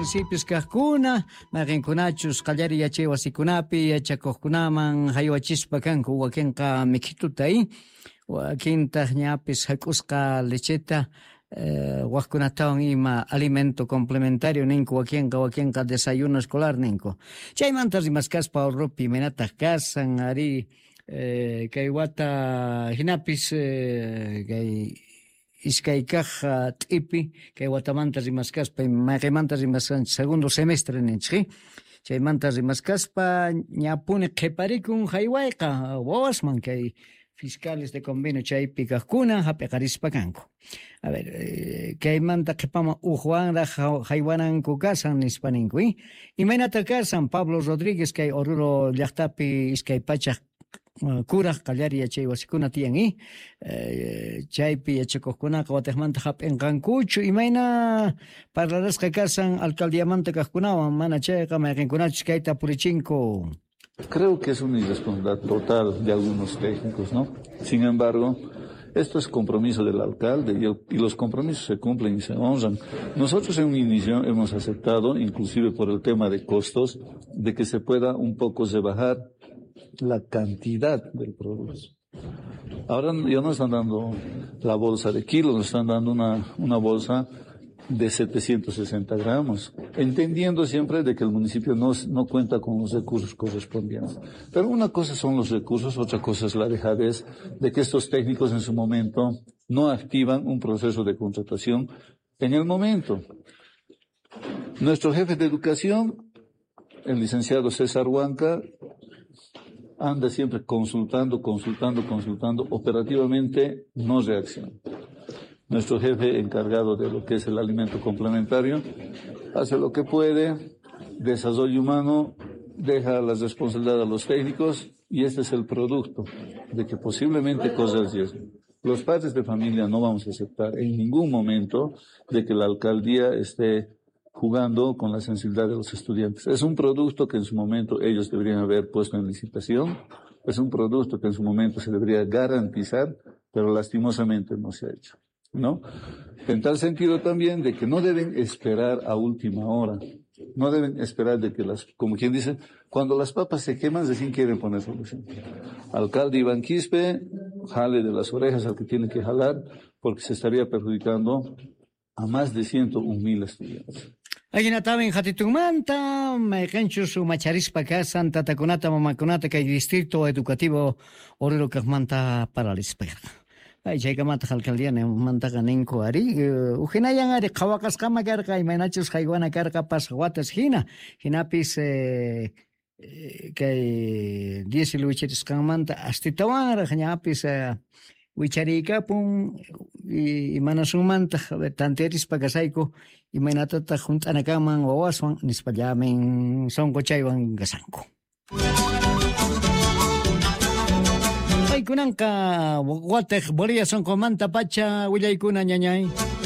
municipios kajkuna, marinkunachus qallari yachay wasikunapi yachakuqkunaman haywachispa kanku wakinqa mikitutay, wakintaq ñapis hak'usqa lecheta, waqkunatawan ima alimento complementario ninku wakinqa desayuno escolar ninku. Chaymanta rimaskaspa ahorropi imanataq kasan ari kay wata hinapis kay iskaykaq t'ipi kay watamanta rimaskaspa mayqimanta rimasqanchik segundo semestre ninchik. Chaymanta rimaskaspa ñapuni qhiparikun haywayqa wawasman kay fiscales de convenio chaypi kaqkuna hapiqarispa kanku. A ver, kaymanta qhipama uqwanraq haywananku kasan nispa ninku. Imaynata kasan Pablo Rodríguez kay Oruro llaqtapi iskay pachaq kuraq qallari yachay wasikuna tiyan chaypi yachakuqkunaqa wataymanta hap'inqankuchu imayna parlarasqa kasan alcaldiamanta kaqkunawan mana chayqa mayqinkunachus kayta purichinku. Creo que es una irresponsabilidad total de algunos técnicos, ¿no? Sin embargo, esto es compromiso del alcalde y los compromisos se cumplen y se honran. Nosotros en un inicio hemos aceptado, inclusive por el tema de costos, de que se pueda un poco rebajar la cantidad del producto. Ahora ya nos están dando la bolsa de kilos, nos están dando una bolsa de 760 gramos, entendiendo siempre de que el municipio no cuenta con los recursos correspondientes. Pero una cosa son los recursos, otra cosa es la dejadez de que estos técnicos en su momento no activan un proceso de contratación en el momento. Nuestro jefe de educación, el licenciado César Huanca, anda siempre consultando, operativamente no reacciona. Nuestro jefe encargado de lo que es el alimento complementario hace lo que puede, desarrollo humano, deja la responsabilidad a los técnicos y este es el producto de que posiblemente corre el riesgo. Los padres de familia no vamos a aceptar en ningún momento de que la alcaldía esté jugando con la sensibilidad de los estudiantes. Es un producto que en su momento ellos deberían haber puesto en licitación, es un producto que en su momento se debería garantizar, pero lastimosamente no se ha hecho, ¿no? En tal sentido también de que no deben esperar a última hora, no deben esperar de que como quien dice, cuando las papas se queman, recién quieren poner solución. Alcalde Iván Quispe, jale de las orejas al que tiene que jalar, porque se estaría perjudicando a más de 101,000 estudiantes. Aginataben hatitumanta, mayqanchus macharispa kasan tatakunata mamakunata kay distrito educativo Oruro kaqmanta paralispaqa. Chaykamanta alcaldía mantaqa ninku ari ujinayan ari qhawaqasqama karqa imaynachus haywana karqa pasaq watas hinapis kay diesel wicharisqanmanta astitawanraq ñapis wicharikapun imanasunmanta tantiarispa kasayku imaynatataq hunt'anakaman wawaswan nispallamin sonqo chaywan kasanku. Kunanqa watiq Bolivia sonqomanta pacha willaykuna ñañay.